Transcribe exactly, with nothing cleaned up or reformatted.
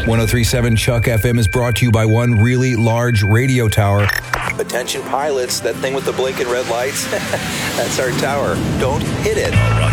one oh three point seven Chuck F M is brought to you by one really large radio tower. Attention pilots, that thing with the blinking red lights, that's our tower. Don't hit it.